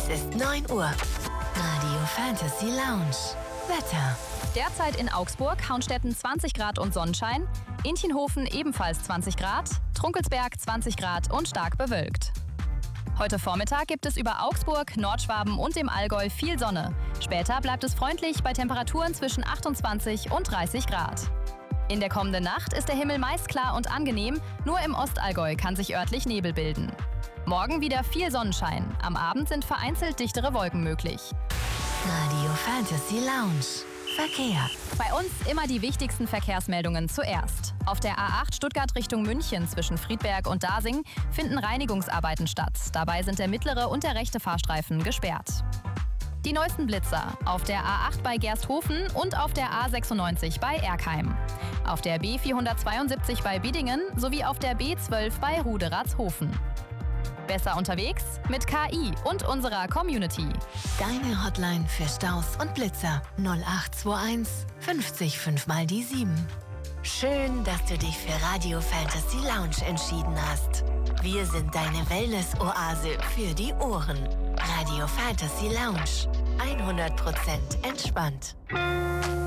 ist 9 Uhr. Radio Fantasy Lounge. Wetter. Derzeit in Augsburg, Haunstetten 20 Grad und Sonnenschein, Intchenhofen ebenfalls 20 Grad, Trunkelsberg 20 Grad und stark bewölkt. Heute Vormittag gibt es über Augsburg, Nordschwaben und dem Allgäu viel Sonne. Später bleibt es freundlich bei Temperaturen zwischen 28 und 30 Grad. In der kommenden Nacht ist der Himmel meist klar und angenehm, nur im Ostallgäu kann sich örtlich Nebel bilden. Morgen wieder viel Sonnenschein, am Abend sind vereinzelt dichtere Wolken möglich. Radio Fantasy Lounge. Verkehr. Bei uns immer die wichtigsten Verkehrsmeldungen zuerst. Auf der A8 Stuttgart Richtung München zwischen Friedberg und Dasing finden Reinigungsarbeiten statt. Dabei sind der mittlere und der rechte Fahrstreifen gesperrt. Die neuesten Blitzer auf der A8 bei Gersthofen und auf der A96 bei Erkheim. Auf der B472 bei Biddingen sowie auf der B12 bei Ruderatshofen. Besser unterwegs mit KI und unserer Community. Deine Hotline für Staus und Blitzer 0821 50 5 mal die 7. Schön, dass du dich für Radio Fantasy Lounge entschieden hast. Wir sind deine Wellness-Oase für die Ohren. Radio Fantasy Lounge. 100% entspannt.